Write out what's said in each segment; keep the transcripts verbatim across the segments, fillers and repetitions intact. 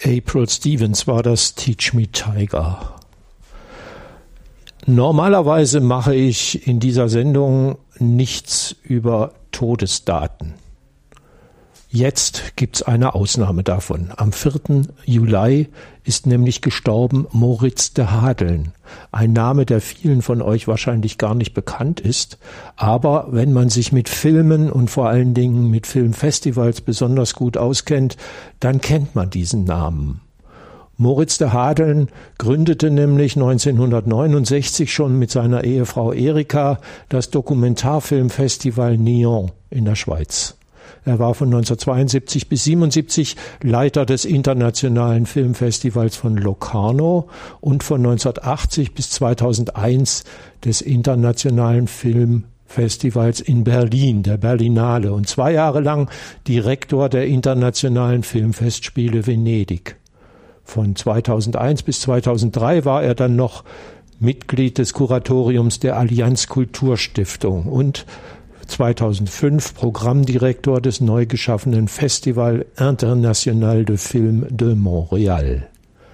April Stevens war das, Teach Me Tiger. Normalerweise mache ich in dieser Sendung nichts über Todesdaten. Jetzt gibt's eine Ausnahme davon. Am vierten Juli ist nämlich gestorben Moritz de Hadeln. Ein Name, der vielen von euch wahrscheinlich gar nicht bekannt ist. Aber wenn man sich mit Filmen und vor allen Dingen mit Filmfestivals besonders gut auskennt, dann kennt man diesen Namen. Moritz de Hadeln gründete nämlich neunzehnhundertneunundsechzig schon mit seiner Ehefrau Erika das Dokumentarfilmfestival Nyon in der Schweiz. Er war von neunzehnhundertzweiundsiebzig bis siebenundsiebzig Leiter des Internationalen Filmfestivals von Locarno und von neunzehnhundertachtzig bis zweitausendeins des Internationalen Filmfestivals in Berlin, der Berlinale, und zwei Jahre lang Direktor der Internationalen Filmfestspiele Venedig. Von zweitausendeins bis zweitausenddrei war er dann noch Mitglied des Kuratoriums der Allianz Kulturstiftung und zweitausendfünf Programmdirektor des neu geschaffenen Festival International de Film de Montréal.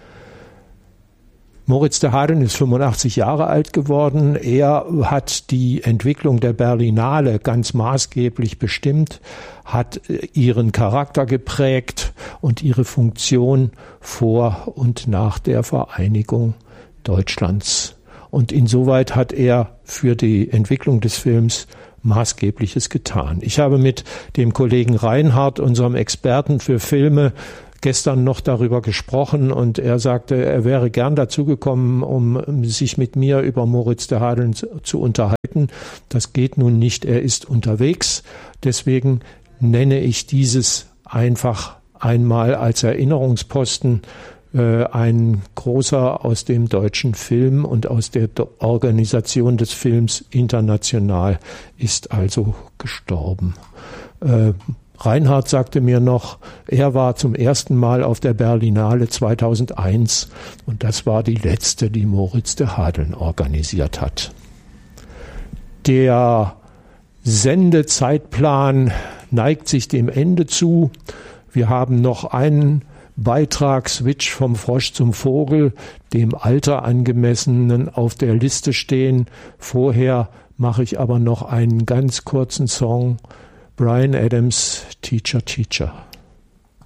Moritz de Hadeln ist fünfundachtzig Jahre alt geworden. Er hat die Entwicklung der Berlinale ganz maßgeblich bestimmt, hat ihren Charakter geprägt und ihre Funktion vor und nach der Vereinigung Deutschlands. Und insoweit hat er für die Entwicklung des Films Maßgebliches getan. Ich habe mit dem Kollegen Reinhardt, unserem Experten für Filme, gestern noch darüber gesprochen und er sagte, er wäre gern dazu gekommen, um sich mit mir über Moritz de Hadeln zu unterhalten. Das geht nun nicht, er ist unterwegs. Deswegen nenne ich dieses einfach einmal als Erinnerungsposten. Ein großer aus dem deutschen Film und aus der Organisation des Films international ist also gestorben. Äh, Reinhardt sagte mir noch, er war zum ersten Mal auf der Berlinale zweitausendeins und das war die letzte, die Moritz de Hadeln organisiert hat. Der Sendezeitplan neigt sich dem Ende zu. Wir haben noch einen Beitrag Switch vom Frosch zum Vogel, dem Alter angemessenen, auf der Liste stehen. Vorher mache ich aber noch einen ganz kurzen Song. Bryan Adams, Teacher, Teacher.